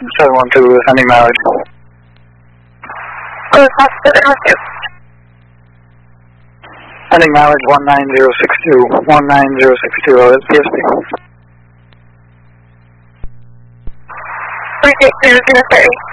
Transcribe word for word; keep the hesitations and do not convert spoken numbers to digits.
seven one two, sending mileage. Oh, seven one two. Sending mileage one nine zero six two, one nine zero six two, oh, that's P S P. three six zero zero three.